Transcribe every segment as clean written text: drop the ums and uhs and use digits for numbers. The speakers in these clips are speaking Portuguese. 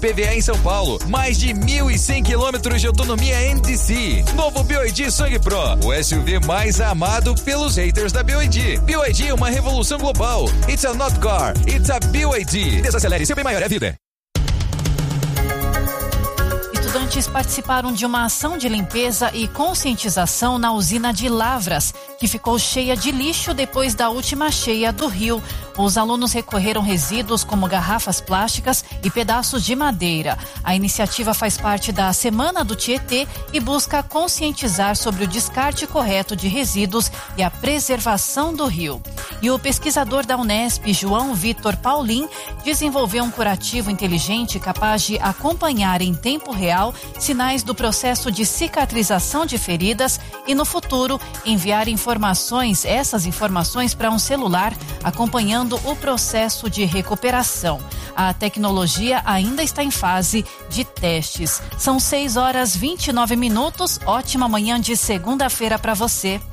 PVA em São Paulo, mais de 1.100 quilômetros de autonomia MDC. Novo BYD Song Pro, o SUV mais amado pelos haters da BYD. BYD é uma revolução global. It's a not car, it's a BYD. Desacelere, seu bem maior é a vida. Estudantes participaram de uma ação de limpeza e conscientização na usina de Lavras, que ficou cheia de lixo depois da última cheia do rio. Os alunos recolheram resíduos como garrafas plásticas e pedaços de madeira. A iniciativa faz parte da Semana do Tietê e busca conscientizar sobre o descarte correto de resíduos e a preservação do rio. E o pesquisador da Unesp, João Vitor Paulin, desenvolveu um curativo inteligente capaz de acompanhar em tempo real sinais do processo de cicatrização de feridas e, no futuro, enviar essas informações para um celular, acompanhando o processo de recuperação. A tecnologia ainda está em fase de testes. São 6h29. Ótima manhã de segunda-feira para você.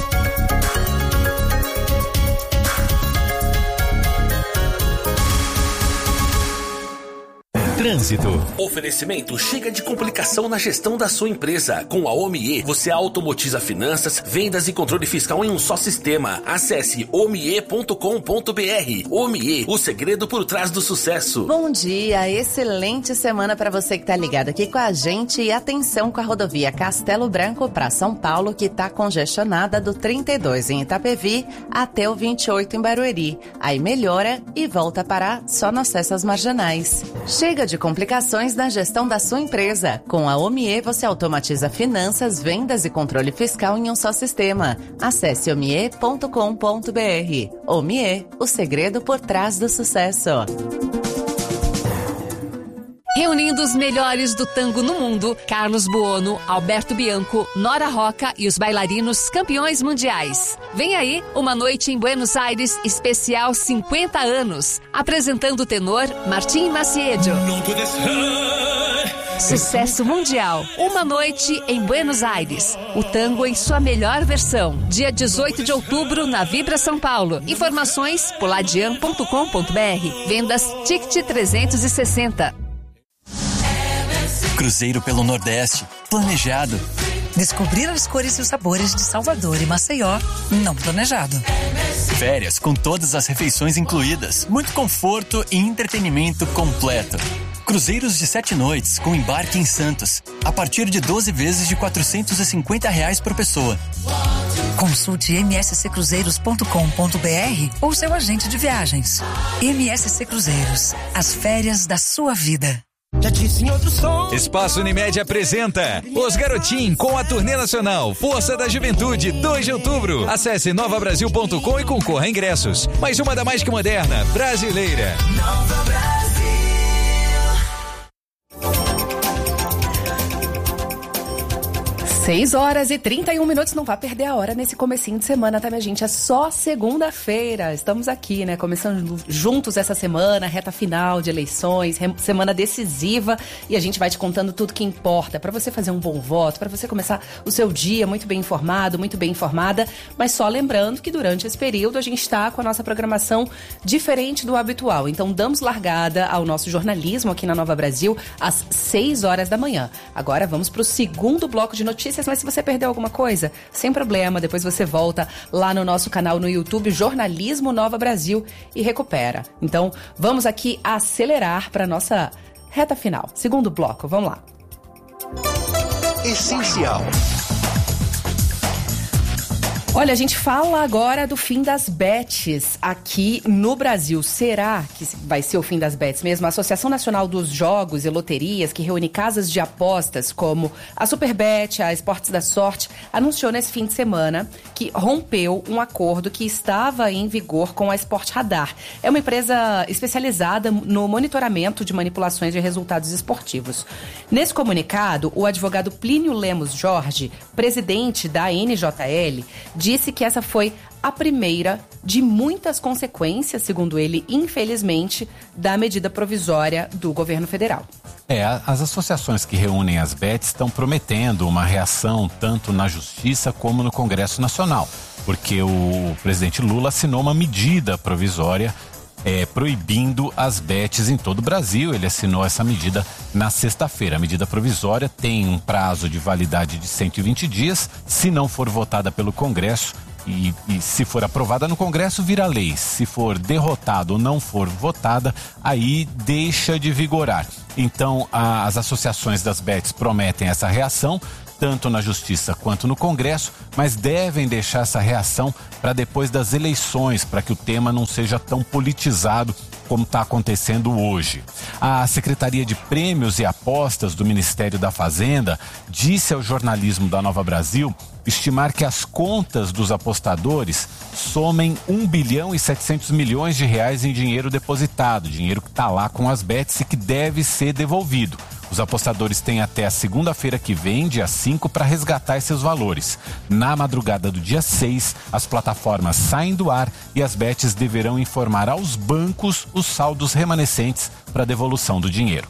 Trânsito. Oferecimento chega de complicação na gestão da sua empresa. Com a OMIE, você automatiza finanças, vendas e controle fiscal em um só sistema. Acesse omie.com.br. OMIE, o segredo por trás do sucesso. Bom dia, excelente semana para você que tá ligado aqui com a gente. E atenção com a rodovia Castelo Branco para São Paulo, que tá congestionada do 32 em Itapevi até o 28 em Barueri. Aí melhora e volta a parar só no acesso às marginais. Chega de complicações na gestão da sua empresa. Com a OMIE, você automatiza finanças, vendas e controle fiscal em um só sistema. Acesse omie.com.br. OMIE, o segredo por trás do sucesso. Reunindo os melhores do tango no mundo, Carlos Buono, Alberto Bianco, Nora Roca e os bailarinos campeões mundiais. Vem aí uma noite em Buenos Aires especial 50 anos, apresentando o tenor Martim Maciedo. Sucesso mundial, uma noite em Buenos Aires. O tango em sua melhor versão. Dia 18 de outubro na Vibra São Paulo. Informações poladian.com.br. Vendas Ticket 360. Cruzeiro pelo Nordeste, planejado. Descobrir as cores e os sabores de Salvador e Maceió, não planejado. Férias com todas as refeições incluídas, muito conforto e entretenimento completo. Cruzeiros de 7 noites com embarque em Santos, a partir de 12 vezes de R$450 por pessoa. Consulte msccruzeiros.com.br ou seu agente de viagens. MSC Cruzeiros, as férias da sua vida. Espaço Unimed apresenta Os Garotim com a turnê nacional Força da Juventude, 2 de outubro. Acesse novabrasil.com e concorra a ingressos. Mais uma da mais que moderna, brasileira. Nova Brasil. 6h31. Não vá perder a hora nesse comecinho de semana, tá, minha gente? É só segunda-feira. Estamos aqui, né? Começando juntos essa semana, reta final de eleições, semana decisiva. E a gente vai te contando tudo que importa para você fazer um bom voto, para você começar o seu dia muito bem informado, muito bem informada. Mas só lembrando que durante esse período a gente está com a nossa programação diferente do habitual. Então damos largada ao nosso jornalismo aqui na Nova Brasil às 6h da manhã. Agora vamos para o segundo bloco de notícias. Mas se você perdeu alguma coisa, sem problema, depois você volta lá no nosso canal no YouTube, Jornalismo Nova Brasil, e recupera. Então, vamos aqui acelerar para nossa reta final. Segundo bloco, vamos lá. Essencial. Olha, a gente fala agora do fim das bets aqui no Brasil. Será que vai ser o fim das bets mesmo? A Associação Nacional dos Jogos e Loterias, que reúne casas de apostas como a Superbet, a Esportes da Sorte, anunciou nesse fim de semana que rompeu um acordo que estava em vigor com a Sport Radar. É uma empresa especializada no monitoramento de manipulações de resultados esportivos. Nesse comunicado, o advogado Plínio Lemos Jorge, presidente da NJL, disse que essa foi a primeira de muitas consequências, segundo ele, infelizmente, da medida provisória do governo federal. As associações que reúnem as bets estão prometendo uma reação tanto na Justiça como no Congresso Nacional, porque o presidente Lula assinou uma medida provisória proibindo as bets em todo o Brasil. Ele assinou essa medida na sexta-feira. A medida provisória tem um prazo de validade de 120 dias. Se não for votada pelo Congresso e se for aprovada no Congresso, vira lei. Se for derrotada ou não for votada, aí deixa de vigorar. Então, as associações das bets prometem essa reação, tanto na Justiça quanto no Congresso, mas devem deixar essa reação para depois das eleições, para que o tema não seja tão politizado como está acontecendo hoje. A Secretaria de Prêmios e Apostas do Ministério da Fazenda disse ao jornalismo da Nova Brasil estimar que as contas dos apostadores somem 1 bilhão e 700 milhões de reais em dinheiro depositado, dinheiro que está lá com as bets e que deve ser devolvido. Os apostadores têm até a segunda-feira que vem, dia 5, para resgatar esses valores. Na madrugada do dia 6, as plataformas saem do ar e as bets deverão informar aos bancos os saldos remanescentes para devolução do dinheiro.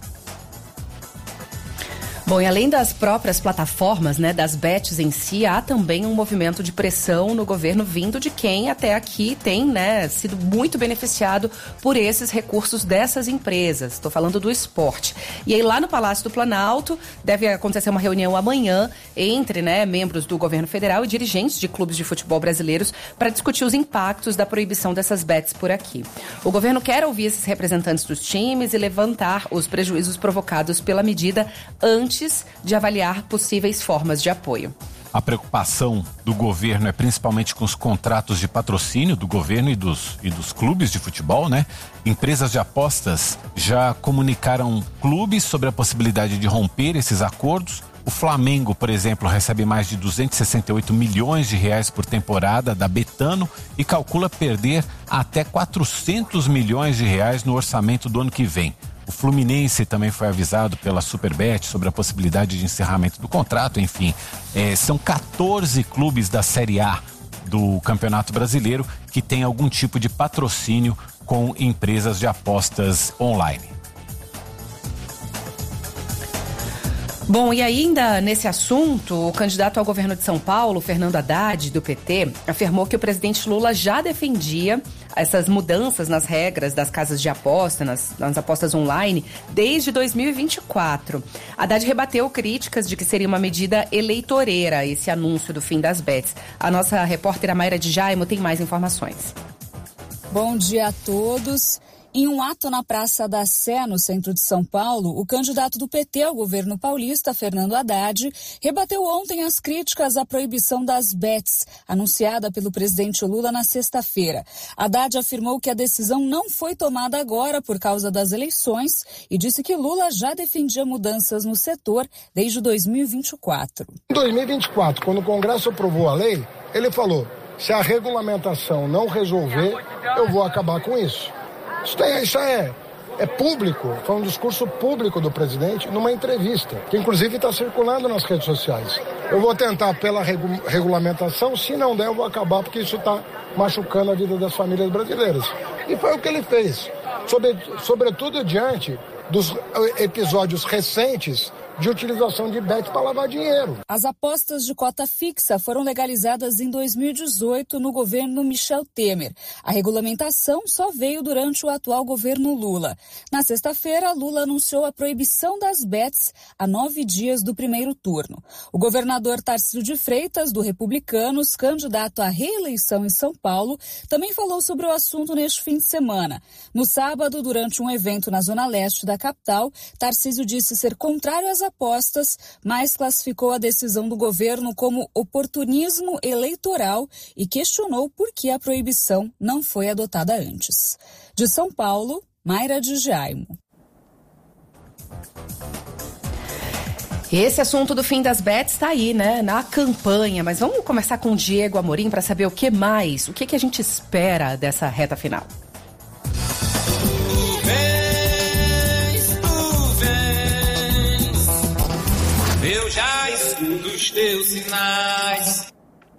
Bom, e além das próprias plataformas, né, das bets em si, há também um movimento de pressão no governo vindo de quem até aqui tem, né, sido muito beneficiado por esses recursos dessas empresas. Estou falando do esporte. E aí lá no Palácio do Planalto deve acontecer uma reunião amanhã entre, né, membros do governo federal e dirigentes de clubes de futebol brasileiros para discutir os impactos da proibição dessas bets por aqui. O governo quer ouvir esses representantes dos times e levantar os prejuízos provocados pela medida antes de avaliar possíveis formas de apoio. A preocupação do governo é principalmente com os contratos de patrocínio do governo e dos clubes de futebol, né? Empresas de apostas já comunicaram clubes sobre a possibilidade de romper esses acordos. O Flamengo, por exemplo, recebe mais de 268 milhões de reais por temporada da Betano e calcula perder até 400 milhões de reais no orçamento do ano que vem. O Fluminense também foi avisado pela Superbet sobre a possibilidade de encerramento do contrato. Enfim, são 14 clubes da Série A do Campeonato Brasileiro que têm algum tipo de patrocínio com empresas de apostas online. Bom, e ainda nesse assunto, o candidato ao governo de São Paulo, Fernando Haddad, do PT, afirmou que o presidente Lula já defendia essas mudanças nas regras das casas de aposta, nas apostas online, desde 2024. Haddad rebateu críticas de que seria uma medida eleitoreira esse anúncio do fim das bets. A nossa repórter Mayra de Jaimo tem mais informações. Bom dia a todos. Em um ato na Praça da Sé, no centro de São Paulo, o candidato do PT ao governo paulista, Fernando Haddad, rebateu ontem as críticas à proibição das bets, anunciada pelo presidente Lula na sexta-feira. Haddad afirmou que a decisão não foi tomada agora por causa das eleições e disse que Lula já defendia mudanças no setor desde 2024. Em 2024, quando o Congresso aprovou a lei, ele falou: se a regulamentação não resolver, eu vou acabar com isso. Isso é público, foi um discurso público do presidente numa entrevista, que inclusive está circulando nas redes sociais. Eu vou tentar pela regulamentação, se não der eu vou acabar, porque isso está machucando a vida das famílias brasileiras. E foi o que ele fez, sobretudo diante dos episódios recentes de utilização de bets para lavar dinheiro. As apostas de cota fixa foram legalizadas em 2018 no governo Michel Temer. A regulamentação só veio durante o atual governo Lula. Na sexta-feira, Lula anunciou a proibição das bets a 9 dias do primeiro turno. O governador Tarcísio de Freitas, do Republicanos, candidato à reeleição em São Paulo, também falou sobre o assunto neste fim de semana. No sábado, durante um evento na zona leste da capital, Tarcísio disse ser contrário às apostas, mas classificou a decisão do governo como oportunismo eleitoral e questionou por que a proibição não foi adotada antes. De São Paulo, Mayra de Jaimo. Esse assunto do fim das bets está aí, né, na campanha, mas vamos começar com o Diego Amorim para saber o que mais, o que a gente espera dessa reta final. Eu já escuto os teus sinais.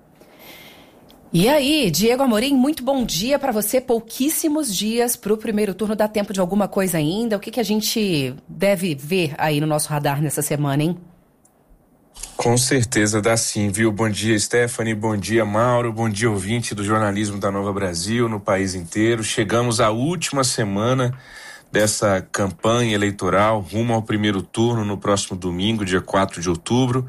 E aí, Diego Amorim, muito bom dia para você. Pouquíssimos dias para o primeiro turno. Dá tempo de alguma coisa ainda? O que a gente deve ver aí no nosso radar nessa semana, hein? Com certeza dá sim, viu? Bom dia, Stephanie, bom dia, Mauro, bom dia, ouvinte do jornalismo da Nova Brasil, no país inteiro. Chegamos à última semana dessa campanha eleitoral, rumo ao primeiro turno no próximo domingo, dia 4 de outubro.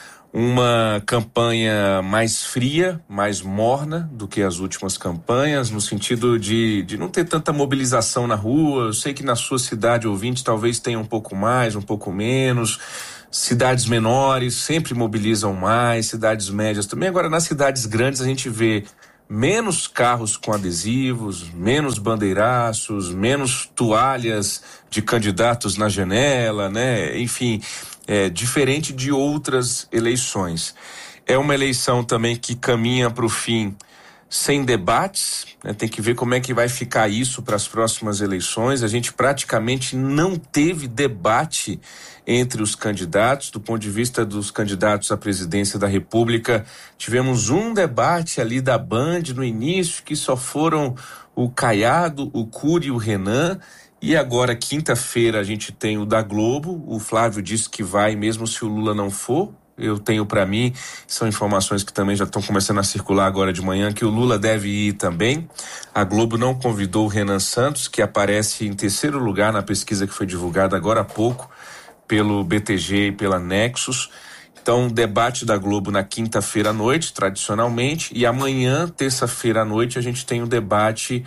Uma campanha mais fria, mais morna do que as últimas campanhas, no sentido de não ter tanta mobilização na rua. Eu sei que na sua cidade, ouvinte, talvez tenha um pouco mais, um pouco menos. Cidades menores sempre mobilizam mais, cidades médias também. Agora, nas cidades grandes, a gente vê menos carros com adesivos, menos bandeiraços, menos toalhas de candidatos na janela, né? Enfim, diferente de outras eleições. É uma eleição também que caminha para o fim sem debates, né? Tem que ver como é que vai ficar isso para as próximas eleições. A gente praticamente não teve debate entre os candidatos. Do ponto de vista dos candidatos à presidência da República, tivemos um debate ali da Band no início, que só foram o Caiado, o Cury e o Renan. E agora, quinta-feira, a gente tem o da Globo. O Flávio disse que vai, mesmo se o Lula não for. Eu tenho para mim, são informações que também já estão começando a circular agora de manhã, que o Lula deve ir também. A Globo não convidou o Renan Santos, que aparece em terceiro lugar na pesquisa que foi divulgada agora há pouco pelo BTG e pela Nexus. Então, debate da Globo na quinta-feira à noite, tradicionalmente, e amanhã, terça-feira à noite, a gente tem um debate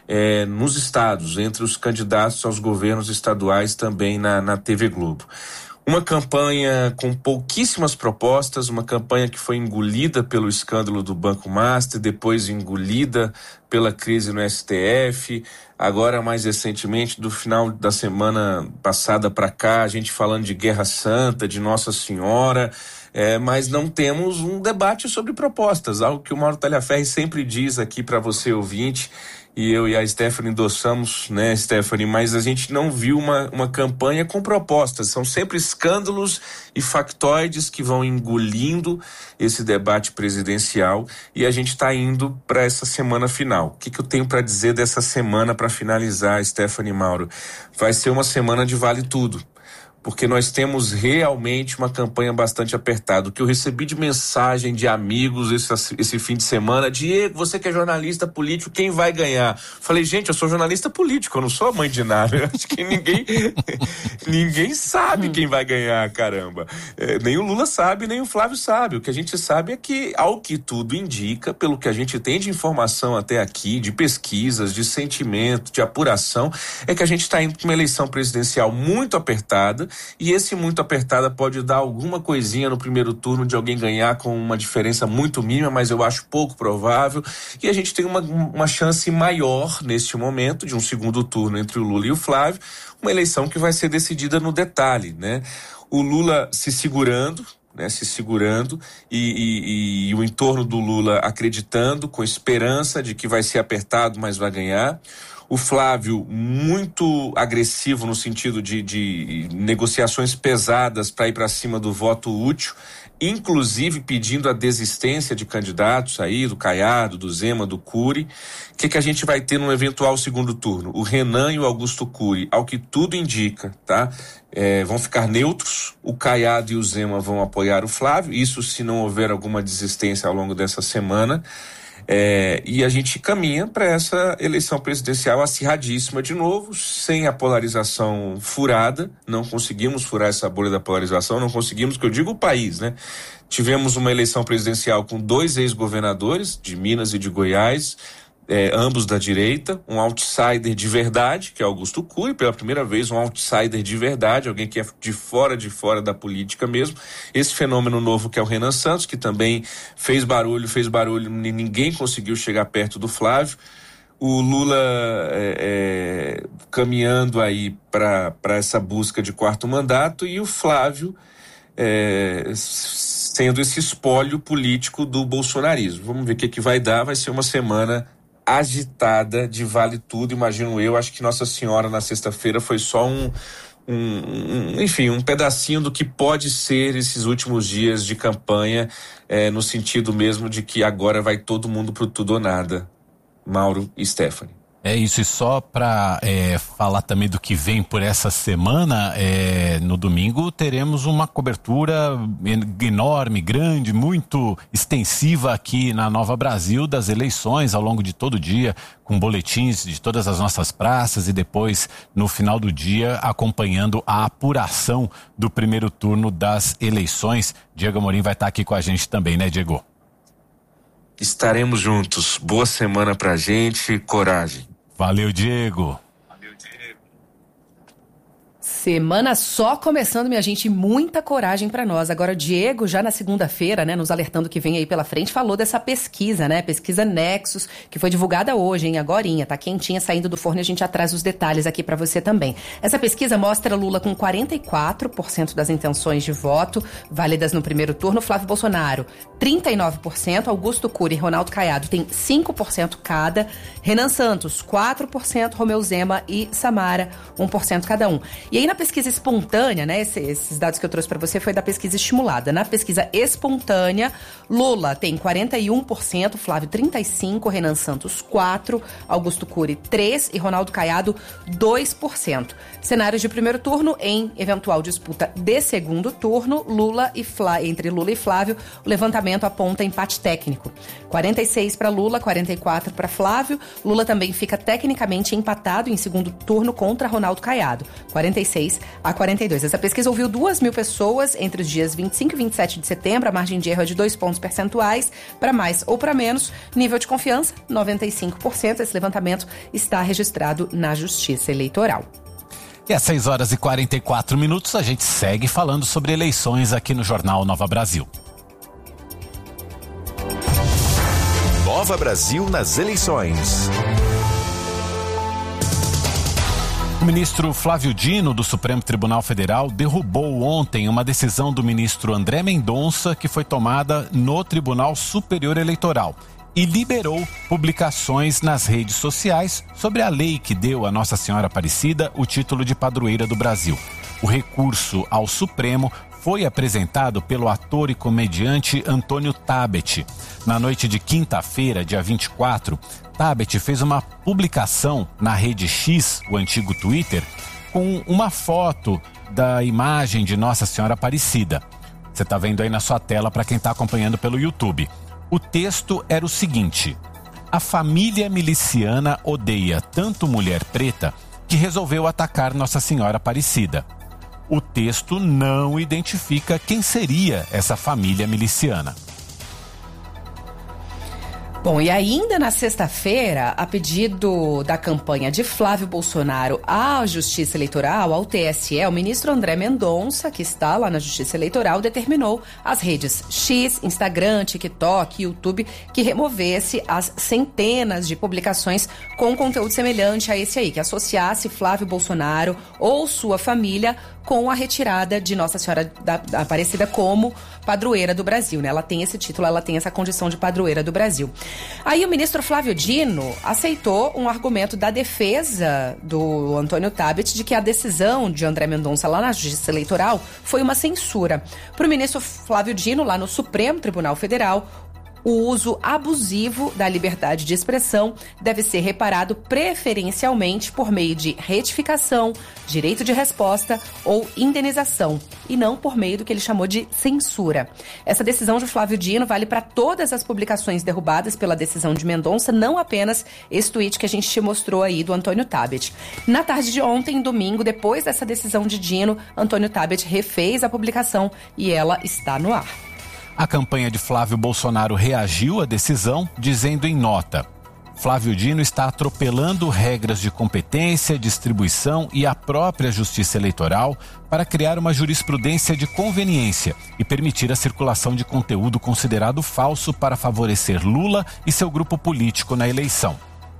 nos estados, entre os candidatos aos governos estaduais também na TV Globo. Uma campanha com pouquíssimas propostas, uma campanha que foi engolida pelo escândalo do Banco Master, depois engolida pela crise no STF, agora mais recentemente, do final da semana passada para cá, a gente falando de Guerra Santa, de Nossa Senhora, mas não temos um debate sobre propostas, algo que o Mauro Talhaferri sempre diz aqui para você, ouvinte, e eu e a Stephanie endossamos, né, Stephanie, mas a gente não viu uma campanha com propostas. São sempre escândalos e factoides que vão engolindo esse debate presidencial, e a gente está indo para essa semana final. O que eu tenho para dizer dessa semana para finalizar, Stephanie e Mauro? Vai ser uma semana de vale tudo, porque nós temos realmente uma campanha bastante apertada. O que eu recebi de mensagem de amigos esse fim de semana: Diego, você que é jornalista político, quem vai ganhar? Falei, gente, eu sou jornalista político, eu não sou a mãe de nada. Eu acho que ninguém sabe quem vai ganhar, caramba. Nem o Lula sabe, nem o Flávio sabe. O que a gente sabe é que, ao que tudo indica, pelo que a gente tem de informação até aqui, de pesquisas, de sentimento, de apuração, é que a gente está indo para uma eleição presidencial muito apertada. E esse muito apertada pode dar alguma coisinha no primeiro turno de alguém ganhar com uma diferença muito mínima, mas eu acho pouco provável. E a gente tem uma chance maior neste momento de um segundo turno entre o Lula e o Flávio, uma eleição que vai ser decidida no detalhe, né? O Lula se segurando e o entorno do Lula acreditando, com esperança de que vai ser apertado, mas vai ganhar. O Flávio muito agressivo no sentido de negociações pesadas para ir para cima do voto útil, inclusive pedindo a desistência de candidatos aí, do Caiado, do Zema, do Cury. O que a gente vai ter num eventual segundo turno? O Renan e o Augusto Cury, ao que tudo indica, tá? Vão ficar neutros. O Caiado e o Zema vão apoiar o Flávio, isso se não houver alguma desistência ao longo dessa semana. E a gente caminha para essa eleição presidencial acirradíssima de novo, sem a polarização furada. Não conseguimos furar essa bolha da polarização, não conseguimos, que eu digo o país, né? Tivemos uma eleição presidencial com 2 ex-governadores de Minas e de Goiás, ambos da direita, um outsider de verdade, que é Augusto Cury, pela primeira vez um outsider de verdade, alguém que é de fora da política mesmo. Esse fenômeno novo que é o Renan Santos, que também fez barulho, ninguém conseguiu chegar perto do Flávio. O Lula caminhando aí para essa busca de 4º mandato, e o Flávio sendo esse espólio político do bolsonarismo. Vamos ver o que vai dar. Vai ser uma semana agitada de vale tudo, imagino eu. Acho que Nossa Senhora na sexta-feira foi só um pedacinho do que pode ser esses últimos dias de campanha, no sentido mesmo de que agora vai todo mundo pro tudo ou nada. Mauro e Stephanie. É isso, e só para falar também do que vem por essa semana, no domingo teremos uma cobertura enorme, grande, muito extensiva aqui na Nova Brasil das eleições ao longo de todo o dia, com boletins de todas as nossas praças e depois, no final do dia, acompanhando a apuração do primeiro turno das eleições. Diego Amorim vai estar aqui com a gente também, né, Diego? Estaremos juntos. Boa semana pra gente, coragem. Valeu, Diego. Semana só começando, minha gente, muita coragem pra nós. Agora, o Diego, já na segunda-feira, né, nos alertando que vem aí pela frente, falou dessa pesquisa, né, pesquisa Nexus, que foi divulgada hoje, hein, agorinha, tá quentinha, saindo do forno, e a gente já traz os detalhes aqui pra você também. Essa pesquisa mostra Lula com 44% das intenções de voto válidas no primeiro turno, Flávio Bolsonaro 39%, Augusto Cury e Ronaldo Caiado tem 5% cada, Renan Santos 4%, Romeu Zema e Samara 1% cada um. E aí na pesquisa espontânea, né, esses dados que eu trouxe para você foi da pesquisa estimulada. Na pesquisa espontânea, Lula tem 41%, Flávio 35%, Renan Santos 4%, Augusto Cury 3% e Ronaldo Caiado 2%. Cenários de primeiro turno, em eventual disputa de segundo turno, entre Lula e Flávio, o levantamento aponta empate técnico. 46% para Lula, 44% para Flávio. Lula também fica tecnicamente empatado em segundo turno contra Ronaldo Caiado, 46-42. Essa pesquisa ouviu 2.000 pessoas entre os dias 25 e 27 de setembro. A margem de erro é de 2 pontos percentuais, para mais ou para menos. Nível de confiança, 95%. Esse levantamento está registrado na Justiça Eleitoral. E às 6h44, a gente segue falando sobre eleições aqui no Jornal Nova Brasil. Nova Brasil nas eleições. O ministro Flávio Dino, do Supremo Tribunal Federal, derrubou ontem uma decisão do ministro André Mendonça que foi tomada no Tribunal Superior Eleitoral e liberou publicações nas redes sociais sobre a lei que deu a Nossa Senhora Aparecida o título de padroeira do Brasil. O recurso ao Supremo foi apresentado pelo ator e comediante Antônio Tabet. Na noite de quinta-feira, dia 24, Tabet fez uma publicação na rede X, o antigo Twitter, com uma foto da imagem de Nossa Senhora Aparecida. Você está vendo aí na sua tela para quem está acompanhando pelo YouTube. O texto era o seguinte: a família miliciana odeia tanto mulher preta que resolveu atacar Nossa Senhora Aparecida. O texto não identifica quem seria essa família miliciana. Bom, e ainda na sexta-feira, a pedido da campanha de Flávio Bolsonaro à Justiça Eleitoral, ao TSE, o ministro André Mendonça, que está lá na Justiça Eleitoral, determinou às redes X, Instagram, TikTok, YouTube, que removesse as centenas de publicações com conteúdo semelhante a esse aí, que associasse Flávio Bolsonaro ou sua família com a retirada de Nossa Senhora da Aparecida como padroeira do Brasil, né? Ela tem esse título, ela tem essa condição de padroeira do Brasil. Aí o ministro Flávio Dino aceitou um argumento da defesa do Antônio Tabet de que a decisão de André Mendonça lá na Justiça Eleitoral foi uma censura. Para o ministro Flávio Dino, lá no Supremo Tribunal Federal, o uso abusivo da liberdade de expressão deve ser reparado preferencialmente por meio de retificação, direito de resposta ou indenização, e não por meio do que ele chamou de censura. Essa decisão de Flávio Dino vale para todas as publicações derrubadas pela decisão de Mendonça, não apenas esse tweet que a gente te mostrou aí do Antônio Tabet. Na tarde de ontem, domingo, depois dessa decisão de Dino, Antônio Tabet refez a publicação e ela está no ar. A campanha de Flávio Bolsonaro reagiu à decisão, dizendo em nota: Flávio Dino está atropelando regras de competência, distribuição e a própria Justiça Eleitoral para criar uma jurisprudência de conveniência e permitir a circulação de conteúdo considerado falso para favorecer Lula e seu grupo político na eleição.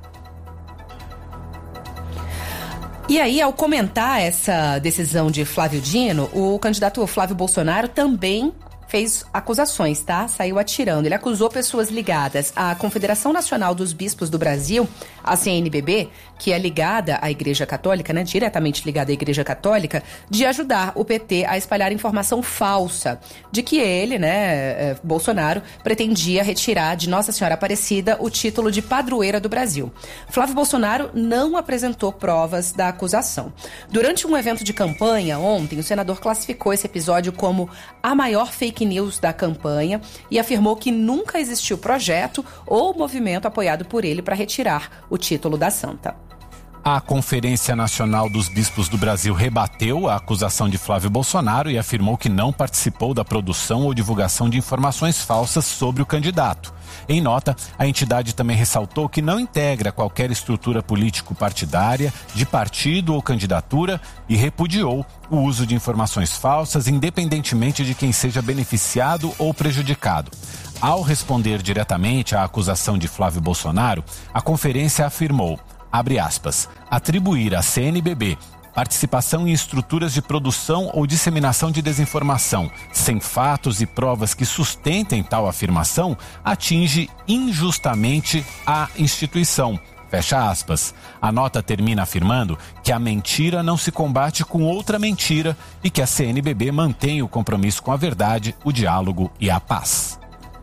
E aí, ao comentar essa decisão de Flávio Dino, o candidato Flávio Bolsonaro também fez acusações, tá? Saiu atirando. Ele acusou pessoas ligadas à Confederação Nacional dos Bispos do Brasil, a CNBB, que é ligada à Igreja Católica, né? Diretamente ligada à Igreja Católica, de ajudar o PT a espalhar informação falsa de que ele, né, Bolsonaro, pretendia retirar de Nossa Senhora Aparecida o título de padroeira do Brasil. Flávio Bolsonaro não apresentou provas da acusação. Durante um evento de campanha ontem, o senador classificou esse episódio como a maior fake news da campanha e afirmou que nunca existiu projeto ou movimento apoiado por ele para retirar o título da santa. A Conferência Nacional dos Bispos do Brasil rebateu a acusação de Flávio Bolsonaro e afirmou que não participou da produção ou divulgação de informações falsas sobre o candidato. Em nota, a entidade também ressaltou que não integra qualquer estrutura político-partidária, de partido ou candidatura e repudiou o uso de informações falsas, independentemente de quem seja beneficiado ou prejudicado. Ao responder diretamente à acusação de Flávio Bolsonaro, a conferência afirmou, abre aspas, atribuir à CNBB participação em estruturas de produção ou disseminação de desinformação, sem fatos e provas que sustentem tal afirmação, atinge injustamente a instituição. Fecha aspas. A nota termina afirmando que a mentira não se combate com outra mentira e que a CNBB mantém o compromisso com a verdade, o diálogo e a paz.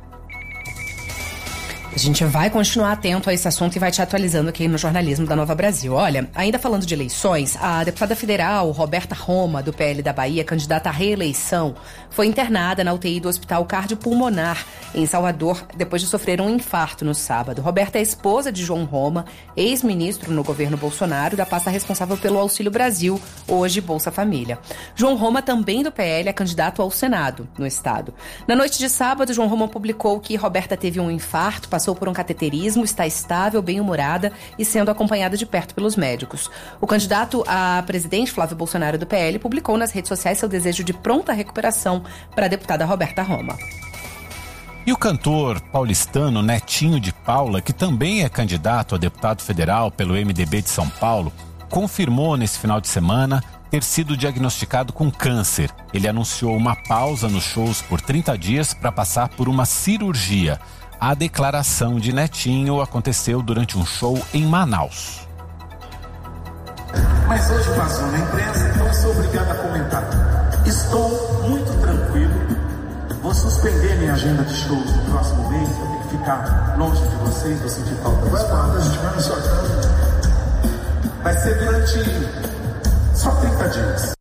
A gente vai continuar atento a esse assunto e vai te atualizando aqui no Jornalismo da Nova Brasil. Olha, ainda falando de eleições, a deputada federal Roberta Roma, do PL da Bahia, candidata à reeleição, foi internada na UTI do Hospital Cardiopulmonar, em Salvador, depois de sofrer um infarto no sábado. Roberta é esposa de João Roma, ex-ministro no governo Bolsonaro, da pasta responsável pelo Auxílio Brasil, hoje Bolsa Família. João Roma, também do PL, é candidato ao Senado, no estado. Na noite de sábado, João Roma publicou que Roberta teve um infarto, passou por um cateterismo, está estável, bem-humorada e sendo acompanhada de perto pelos médicos. O candidato a presidente, Flávio Bolsonaro, do PL, publicou nas redes sociais seu desejo de pronta recuperação para a deputada Roberta Roma. E o cantor paulistano Netinho de Paula, que também é candidato a deputado federal pelo MDB de São Paulo, confirmou nesse final de semana ter sido diagnosticado com câncer. Ele anunciou uma pausa nos shows por 30 dias para passar por uma cirurgia. A declaração de Netinho aconteceu durante um show em Manaus. Mas hoje vazou na imprensa, então eu sou obrigado a comentar. Estou muito tranquilo. Vou suspender minha agenda de shows no próximo mês. Eu tenho que ficar longe de vocês, vou sentir falta de vocês. A gente vai na sua casa. Vai ser durante só 30 dias.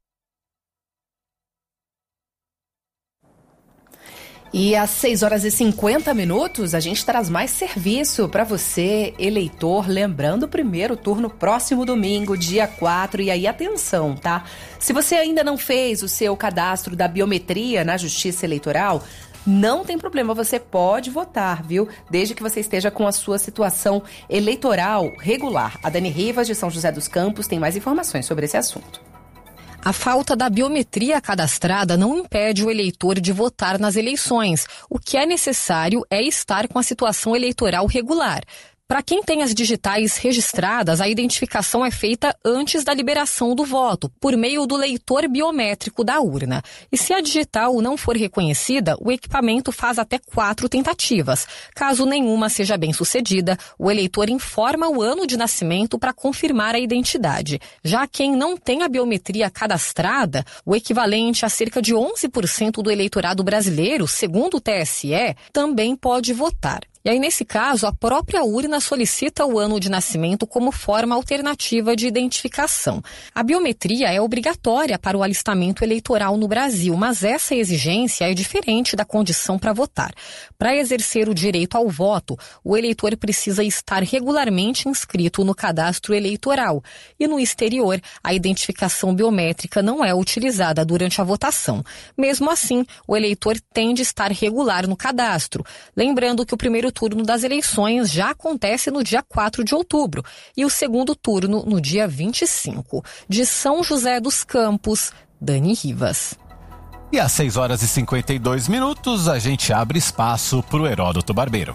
E às 6h50, a gente traz mais serviço para você, eleitor. Lembrando o primeiro turno próximo domingo, dia 4. E aí, atenção, tá? Se você ainda não fez o seu cadastro da biometria na Justiça Eleitoral, não tem problema, você pode votar, viu? Desde que você esteja com a sua situação eleitoral regular. A Dani Rivas, de São José dos Campos, tem mais informações sobre esse assunto. A falta da biometria cadastrada não impede o eleitor de votar nas eleições. O que é necessário é estar com a situação eleitoral regular. Para quem tem as digitais registradas, a identificação é feita antes da liberação do voto, por meio do leitor biométrico da urna. E se a digital não for reconhecida, o equipamento faz até 4 tentativas. Caso nenhuma seja bem-sucedida, o eleitor informa o ano de nascimento para confirmar a identidade. Já quem não tem a biometria cadastrada, o equivalente a cerca de 11% do eleitorado brasileiro, segundo o TSE, também pode votar. E aí, nesse caso, a própria urna solicita o ano de nascimento como forma alternativa de identificação. A biometria é obrigatória para o alistamento eleitoral no Brasil, mas essa exigência é diferente da condição para votar. Para exercer o direito ao voto, o eleitor precisa estar regularmente inscrito no cadastro eleitoral. E no exterior, a identificação biométrica não é utilizada durante a votação. Mesmo assim, o eleitor tem de estar regular no cadastro. Lembrando que o primeiro turno das eleições já acontece no dia 4 de outubro e o segundo turno no dia 25. De São José dos Campos, Dani Rivas. E às 6h52, a gente abre espaço para o Heródoto Barbeiro.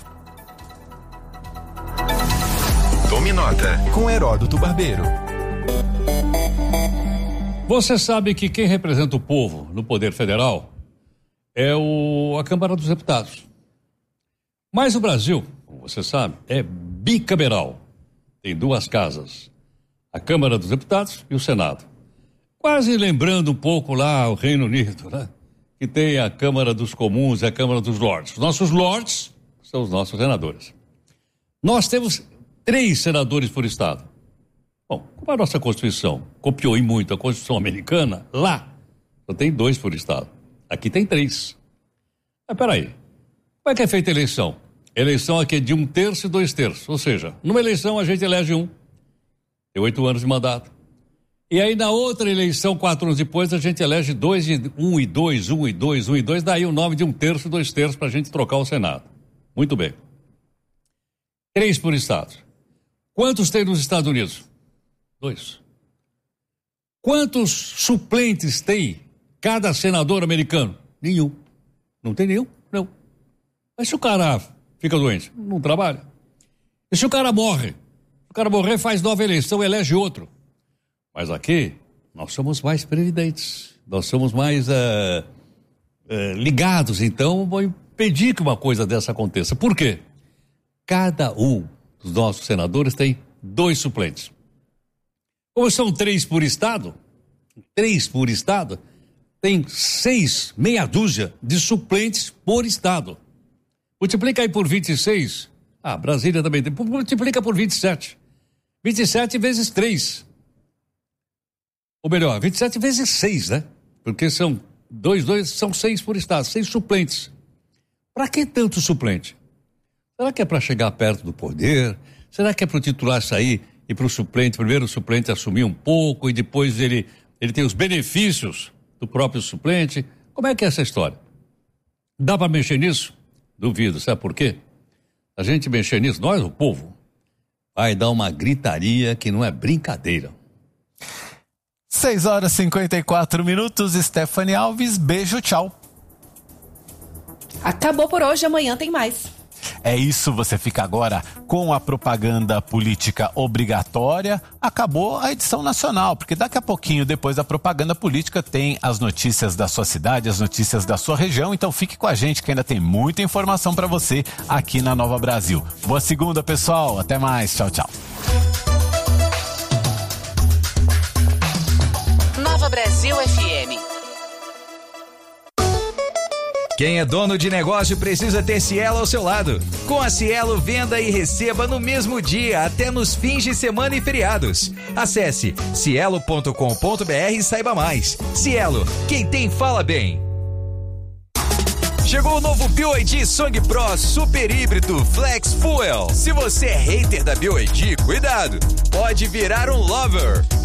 Tome nota com Heródoto Barbeiro. Você sabe que quem representa o povo no Poder Federal é a Câmara dos Deputados. Mas o Brasil, como você sabe, é bicameral. Tem duas casas, a Câmara dos Deputados e o Senado. Quase lembrando um pouco lá o Reino Unido, né? Que tem a Câmara dos Comuns e a Câmara dos Lordes. Os nossos lords são os nossos senadores. Nós temos 3 senadores por estado. Bom, como a nossa Constituição copiou em muito a Constituição americana, lá só tem 2 por estado. Aqui tem 3. Mas peraí, como é que é feita a eleição? Eleição aqui é de 1/3 e 2/3. Ou seja, numa eleição a gente elege um, tem 8 anos de mandato. E aí na outra eleição, 4 anos depois, a gente elege 2 e 1 e 2, 1 e 2, 1 e 2, daí o nome de 1/3 e 2/3 para a gente trocar o Senado. Muito bem. 3 por estado. Quantos tem nos Estados Unidos? 2. Quantos suplentes tem cada senador americano? Nenhum. Não tem nenhum? Não. Mas se o cara fica doente, não trabalha. E se o cara morre? Se o cara morrer, faz nova eleição, elege outro. Mas aqui, nós somos mais previdentes. Nós somos mais ligados, então vou impedir que uma coisa dessa aconteça. Por quê? Cada um dos nossos senadores tem 2 suplentes. Como são 3 por estado, tem 6, meia dúzia de suplentes por estado. Multiplica aí por 26. Brasília também tem. Multiplica por 27. 27 vezes 3. Ou melhor, 27 vezes 6, né? Porque são 2, são 6 por estado, 6 suplentes. Para que tanto suplente? Será que é para chegar perto do poder? Será que é para o titular sair e para o suplente, primeiro o suplente assumir um pouco e depois ele tem os benefícios do próprio suplente? Como é que é essa história? Dá para mexer nisso? Duvido, sabe por quê? A gente mexer nisso, nós, o povo, vai dar uma gritaria que não é brincadeira. 6h54, Stephanie Alves, beijo, tchau. Acabou por hoje, amanhã tem mais. É isso, você fica agora com a propaganda política obrigatória. Acabou a edição nacional, porque daqui a pouquinho, depois da propaganda política, tem as notícias da sua cidade, as notícias da sua região. Então fique com a gente que ainda tem muita informação para você aqui na Nova Brasil. Boa segunda, pessoal. Até mais. Tchau, tchau. Nova Brasil FM. Quem é dono de negócio precisa ter Cielo ao seu lado. Com a Cielo, venda e receba no mesmo dia, até nos fins de semana e feriados. Acesse cielo.com.br e saiba mais. Cielo, quem tem fala bem. Chegou o novo BYD Song Pro Super Híbrido Flex Fuel. Se você é hater da BYD, cuidado, pode virar um lover.